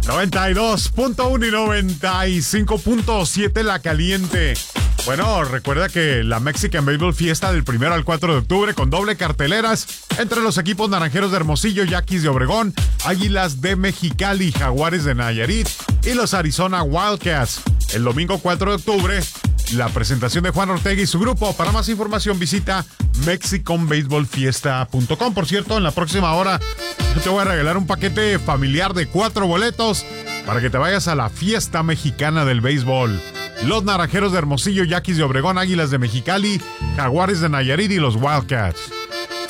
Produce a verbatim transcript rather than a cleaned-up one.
noventa y dos punto uno y noventa y cinco punto siete La Caliente. Bueno, recuerda que la Mexican Baseball Fiesta del primero al cuatro de octubre con doble carteleras entre los equipos Naranjeros de Hermosillo, Yaquis de Obregón, Águilas de Mexicali, Jaguares de Nayarit y los Arizona Wildcats. El domingo cuatro de octubre, la presentación de Juan Ortega y su grupo. Para más información visita mexican baseball fiesta punto com. Por cierto, en la próxima hora yo te voy a regalar un paquete familiar de cuatro boletos para que te vayas a la fiesta mexicana del béisbol. Los Naranjeros de Hermosillo, Yaquis de Obregón, Águilas de Mexicali, Jaguares de Nayarit y los Wildcats.